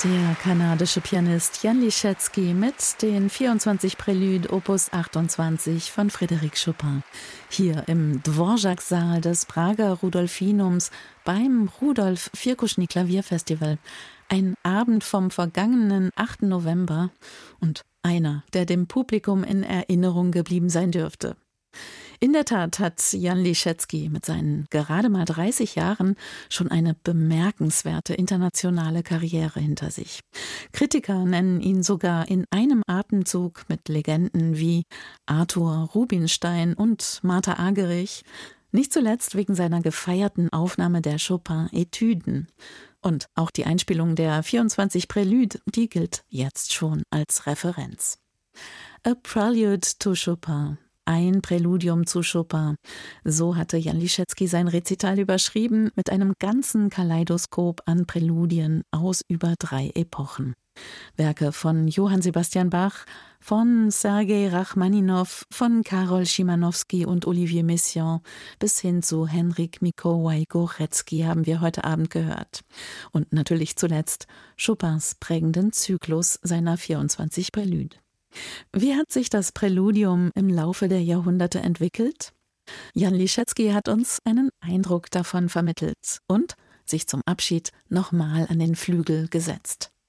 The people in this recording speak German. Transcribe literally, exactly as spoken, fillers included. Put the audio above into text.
Der kanadische Pianist Jan Liszewski mit den vierundzwanzig Prälüde Opus achtundzwanzig von Frédéric Chopin. Hier im Dvorak-Saal des Prager Rudolfinums beim Rudolf Firkuschny Klavierfestival. Ein Abend vom vergangenen achten November und einer, der dem Publikum in Erinnerung geblieben sein dürfte. In der Tat hat Jan Liszewski mit seinen gerade mal dreißig Jahren schon eine bemerkenswerte internationale Karriere hinter sich. Kritiker nennen ihn sogar in einem Atemzug mit Legenden wie Arthur Rubinstein und Martha Argerich, nicht zuletzt wegen seiner gefeierten Aufnahme der Chopin-Etüden. Und auch die Einspielung der vierundzwanzig Prälüde, die gilt jetzt schon als Referenz. A Prelude to Chopin. Ein Präludium zu Chopin. So hatte Jan Liszewski sein Rezital überschrieben mit einem ganzen Kaleidoskop an Präludien aus über drei Epochen. Werke von Johann Sebastian Bach, von Sergei Rachmaninow, von Karol Szymanowski und Olivier Messiaen bis hin zu Henryk Mikołaj-Górecki haben wir heute Abend gehört. Und natürlich zuletzt Chopins prägenden Zyklus seiner vierundzwanzig Prälüde. Wie hat sich das Präludium im Laufe der Jahrhunderte entwickelt? Jan Liszewski hat uns einen Eindruck davon vermittelt und sich zum Abschied nochmal an den Flügel gesetzt.